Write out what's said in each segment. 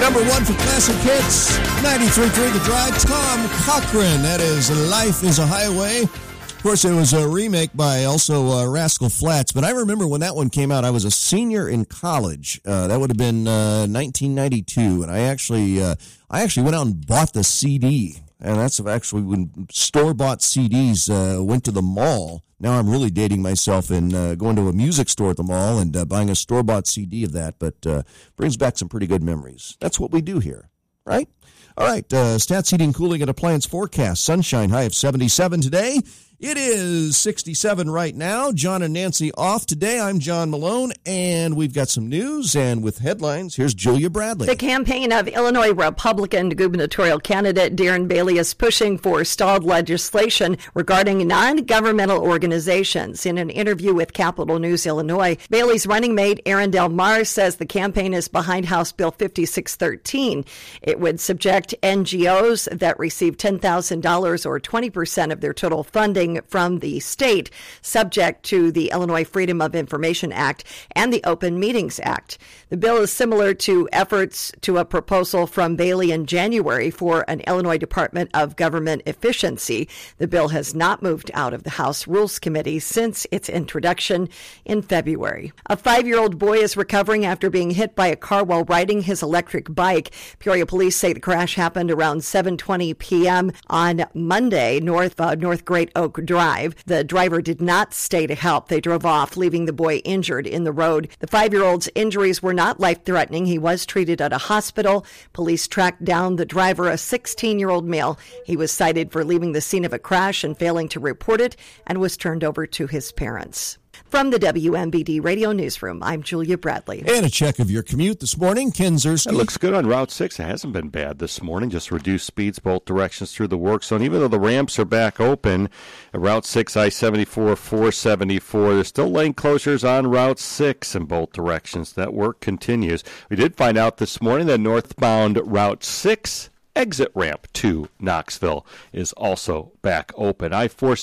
Number one for classic hits, 93.3 The Drive, Tom Cochrane. That is Life is a Highway. Of course, it was a remake by also Rascal Flatts, but I remember when that one came out, I was a senior in college. That would have been 1992, and I actually went out and bought the CD. And that's actually when store-bought CDs went to the mall. Now I'm really dating myself and going to a music store at the mall and buying a store-bought CD of that, but brings back some pretty good memories. That's what we do here, right? All right, Stats Heating, Cooling, and Appliance forecast. Sunshine, high of 77 today. It is 67 right now. John and Nancy off today. I'm John Malone, and we've got some news. And with headlines, here's Julia Bradley. The campaign of Illinois Republican gubernatorial candidate Darren Bailey is pushing for stalled legislation regarding non-governmental organizations. In an interview with Capital News Illinois, Bailey's running mate, Aaron Del Mar, says the campaign is behind House Bill 5613. It would subject NGOs that receive $10,000 or 20% of their total funding from the state, subject to the Illinois Freedom of Information Act and the Open Meetings Act. The bill is similar to efforts to a proposal from Bailey in January for an Illinois Department of Government Efficiency. The bill has not moved out of the House Rules Committee since its introduction in February. A 5-year-old boy is recovering after being hit by a car while riding his electric bike. Peoria police say the crash happened around 7:20 p.m. on Monday, North Great Oak Drive. The driver did not stay to help. They drove off, leaving the boy injured in the road. The 5-year-old's injuries were not life-threatening. He was treated at a hospital. Police tracked down the driver, a 16-year-old male. He was cited for leaving the scene of a crash and failing to report it and was turned over to his parents. From the WMBD Radio Newsroom, I'm Julia Bradley. And a check of your commute this morning, Ken Zerski. It looks good on Route 6. It hasn't been bad this morning. Just reduced speeds both directions through the work zone. Even though the ramps are back open, Route 6, I-74, 474, there's still lane closures on Route 6 in both directions. That work continues. We did find out this morning that northbound Route 6 exit ramp to Knoxville is also back open.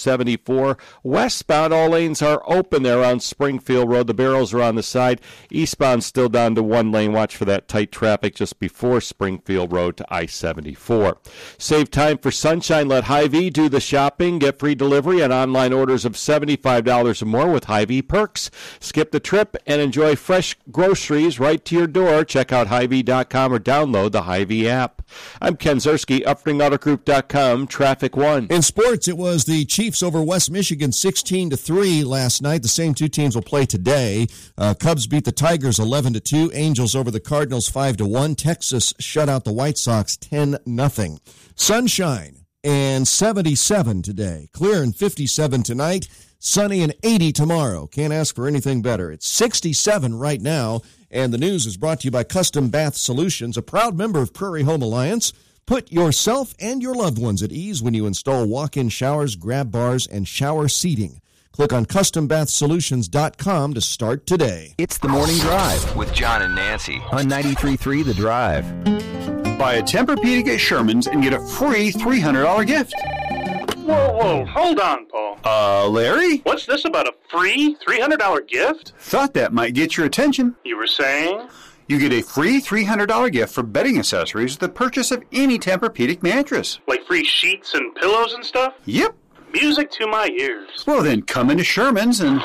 I-474 westbound, all lanes are open there on Springfield Road. The barrels are on the side. Eastbound still down to one lane. Watch for that tight traffic just before Springfield Road to I-74. Save time for Sunshine. Let Hy-Vee do the shopping. Get free delivery on online orders of $75 or more with Hy-Vee perks. Skip the trip and enjoy fresh groceries right to your door. Check out Hy-Vee.com or download the Hy-Vee app. I'm Ken Zerski, UpringAutoGroup.com, Traffic 1. In sports, it was the Chiefs over West Michigan 16-3 last night. The same two teams will play today. Cubs beat the Tigers 11-2. Angels over the Cardinals 5-1. Texas shut out the White Sox 10-0. Sunshine and 77 today. Clear and 57 tonight. Sunny and 80 tomorrow. Can't ask for anything better. It's 67 right now. And the news is brought to you by Custom Bath Solutions, a proud member of Prairie Home Alliance. Put yourself and your loved ones at ease when you install walk-in showers, grab bars, and shower seating. Click on CustomBathSolutions.com to start today. It's the Morning Drive with John and Nancy on 93.3 The Drive. Buy a Tempur-Pedic at Sherman's and get a free $300 gift. Whoa, hold on, Paul. Larry? What's this about a free $300 gift? Thought that might get your attention. You were saying? You get a free $300 gift for bedding accessories with the purchase of any Tempur-Pedic mattress. Like free sheets and pillows and stuff? Yep. Music to my ears. Well, then come into Sherman's and...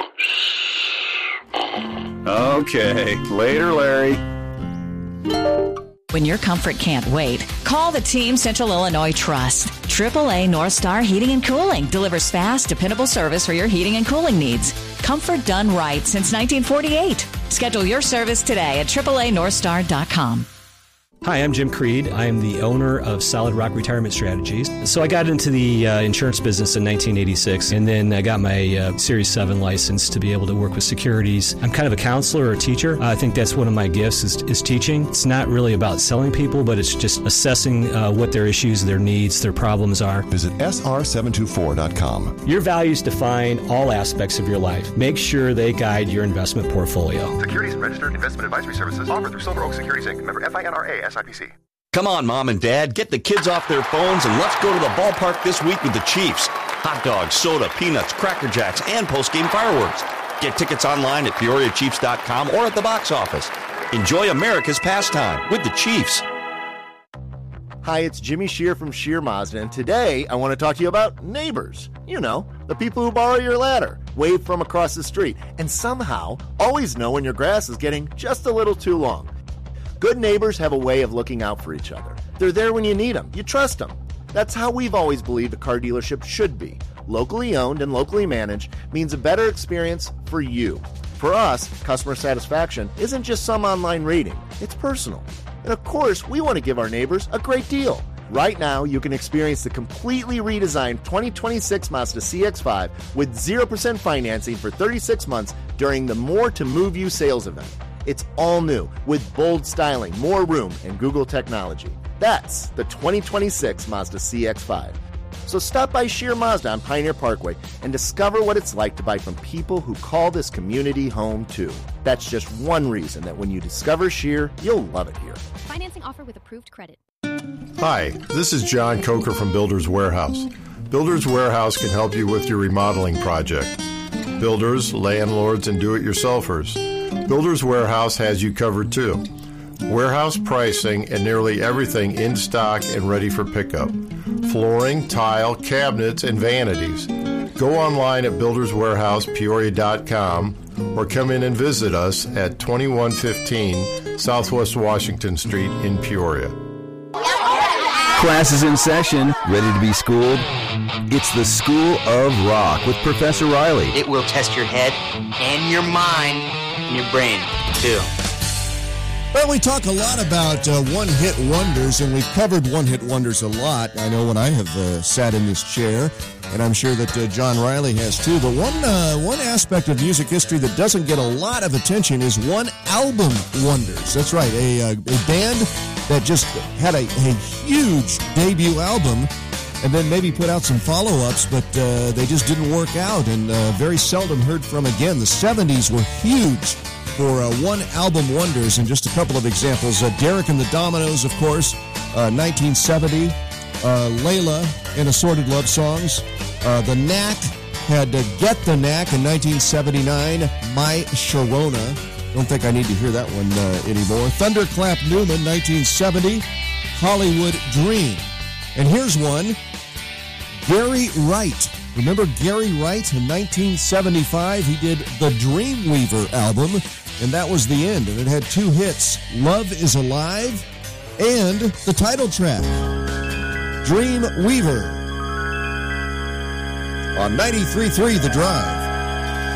Okay, later, Larry. When your comfort can't wait, call the Team Central Illinois Trust. AAA North Star Heating and Cooling delivers fast, dependable service for your heating and cooling needs. Comfort done right since 1948. Schedule your service today at AAANorthstar.com. Hi, I'm Jim Creed. I am the owner of Solid Rock Retirement Strategies. So I got into the insurance business in 1986, and then I got my Series 7 license to be able to work with securities. I'm kind of a counselor or a teacher. I think that's one of my gifts is teaching. It's not really about selling people, but it's just assessing what their issues, their needs, their problems are. Visit sr724.com. Your values define all aspects of your life. Make sure they guide your investment portfolio. Securities and registered investment advisory services offered through Silver Oak Securities Inc. Member FINRA SIPC. Come on, Mom and Dad, get the kids off their phones and let's go to the ballpark this week with the Chiefs. Hot dogs, soda, peanuts, Cracker Jacks, and post-game fireworks. Get tickets online at PeoriaChiefs.com or at the box office. Enjoy America's pastime with the Chiefs. Hi, it's Jimmy Shear from Shear Mazda, and today I want to talk to you about neighbors. You know, the people who borrow your ladder, wave from across the street, and somehow always know when your grass is getting just a little too long. Good neighbors have a way of looking out for each other. They're there when you need them. You trust them. That's how we've always believed a car dealership should be. Locally owned and locally managed means a better experience for you. For us, customer satisfaction isn't just some online rating. It's personal. And of course, we want to give our neighbors a great deal. Right now, you can experience the completely redesigned 2026 Mazda CX-5 with 0% financing for 36 months during the More to Move You sales event. It's all new with bold styling, more room, and Google technology. That's the 2026 Mazda CX-5. So stop by Shear Mazda on Pioneer Parkway and discover what it's like to buy from people who call this community home too. That's just one reason that when you discover Shear, you'll love it here. Financing offer with approved credit. Hi, this is John Coker from Builders Warehouse. Builders Warehouse can help you with your remodeling project. Builders, landlords, and do-it-yourselfers. Builders Warehouse has you covered too. Warehouse pricing and nearly everything in stock and ready for pickup. Flooring, tile, cabinets, and vanities. Go online at builderswarehousepeoria.com or come in and visit us at 2115 Southwest Washington Street in Peoria. Class is in session. Ready to be schooled? It's the School of Rock with Professor Riley. It will test your head and your mind and your brain, too. Well, we talk a lot about one-hit wonders, and we've covered one-hit wonders a lot. I know when I have sat in this chair, and I'm sure that John Riley has too. But one aspect of music history that doesn't get a lot of attention is one-album wonders. That's right, a band that just had a huge debut album and then maybe put out some follow-ups, but they just didn't work out and very seldom heard from again. The 70s were huge for one-album wonders, and just a couple of examples. Derek and the Dominoes, of course, 1970. Layla and Assorted Love Songs. The Knack had Get the Knack in 1979. My Sharona. Don't think I need to hear that one anymore. Thunderclap Newman, 1970. Hollywood Dream. And here's one. Gary Wright. Remember Gary Wright in 1975? He did the Dreamweaver album, and that was the end. And it had two hits, Love is Alive and the title track, Dreamweaver, on 93.3 The Drive.